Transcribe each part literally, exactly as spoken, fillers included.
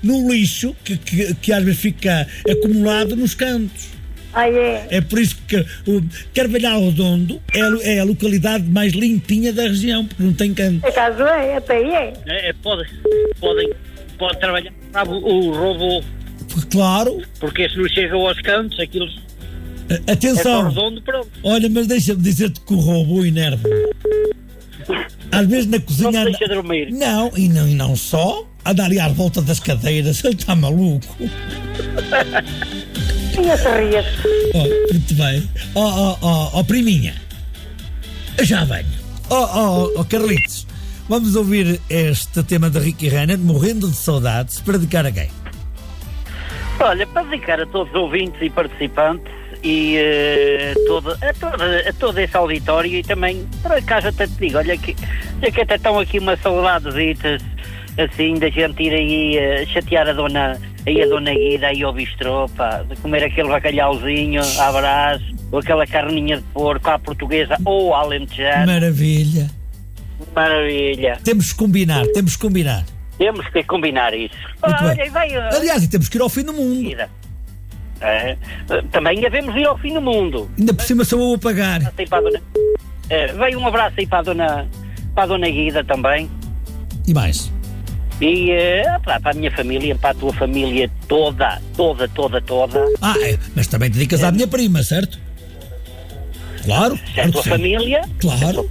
no lixo que, que, que às vezes fica acumulado nos cantos. Ah, é? É por isso que o Carvalhal Redondo é, é a localidade mais limpinha da região, porque não tem canto. Por acaso é, até é. É, é, pode, podem, pode trabalhar sabe, o robô, Claro. porque se não chega aos cantos, aquilo A- Atenção. é só redondo, pronto. Olha, mas deixa-me dizer-te que o robô enerva. Às vezes na cozinha. Não te anda- deixa dormir. Não, e não, e não só. Anda ali à volta das cadeiras. Ele está maluco. Tinha se rias. Oh, muito bem. Oh, oh, oh, oh, priminha. Eu já venho. Oh, oh, oh, Carlitos. Vamos ouvir este tema da Ricky Renner, Morrendo de Saudades, para dedicar a quem? Olha, para dedicar a todos os ouvintes e participantes e eh, toda, a, toda, a todo esse auditório, e também, por acaso até te digo, olha que, olha que até estão aqui umas saudadesitas assim da gente ir aí eh, chatear a dona, aí a dona Guida aí ao bistrô, pá, de comer aquele bacalhauzinho à brás, ou aquela carninha de porco à portuguesa ou à alentejana. Maravilha. Maravilha. Temos que combinar, temos que combinar. Temos que combinar isso. Muito Olha, bem. vai, eh, Aliás, e temos que ir ao fim do mundo. Guida. É, também devemos ir ao fim do mundo. Ainda por cima sou eu a pagar. Aí para a dona, é, veio um abraço aí para a dona, para a dona Guida também. E mais? E é, para, para a minha família, para a tua família toda, toda, toda, toda. Ah, é, mas também te dedicas à minha prima, certo? Claro. Se é a claro tua que sim. família. Claro.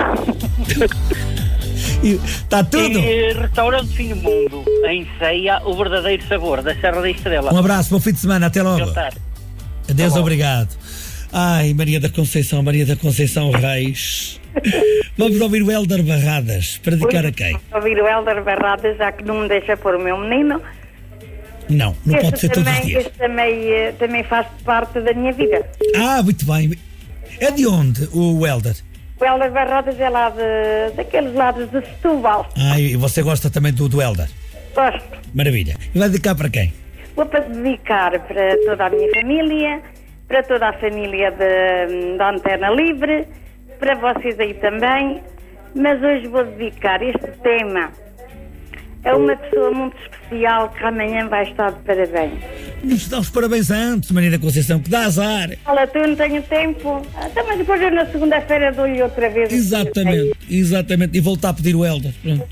Está tudo. E restaurante Fim do Mundo, em Ceia, o verdadeiro sabor da Serra da Estrela. Um abraço, bom fim de semana, até logo. Jantar. Adeus, Tá bom. obrigado. Ai, Maria da Conceição, Maria da Conceição Reis. Vamos ouvir o Hélder Barradas, para dedicar a quem? Ouvir o Hélder Barradas, já que não me deixa pôr o meu menino. Não, não pode ser todos os também, dias. este também, eh, também faz parte da minha vida. Ah, muito bem. É de onde, o Hélder? O Hélder Barradas é lá de, daqueles lados de Setúbal. Ah, e você gosta também do, do Hélder? Gosto. Maravilha. E vai dedicar para quem? Vou para dedicar para toda a minha família, para toda a família de- da Antena Livre, para vocês aí também, mas hoje vou dedicar este tema a uma pessoa muito especial que amanhã vai estar de parabéns. Nos dá os parabéns antes, Maria da Conceição, que dá azar. Olha, tu não tenho tempo, até mas depois eu na segunda-feira dou-lhe outra vez. Exatamente, exatamente. E voltar a pedir o Hélder. Pronto.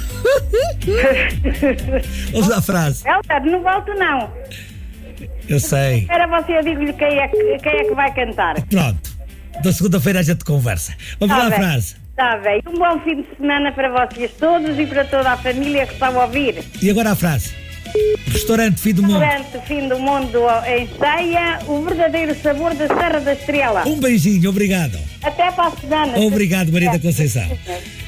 Vamos à frase. Hélder, não volto não. Eu sei. Era você, eu digo-lhe quem é, que- quem é que vai cantar. Pronto. Da segunda-feira a gente conversa. Vamos Tá lá à bem. frase. Está bem. Um bom fim de semana para vocês todos e para toda a família que está a ouvir. E agora a frase. Restaurante Fim do Mundo. Durante o fim do mundo em Ceia, o verdadeiro sabor da Serra da Estrela. Um beijinho, obrigado. Até para a semana. Obrigado, Maria da Conceição.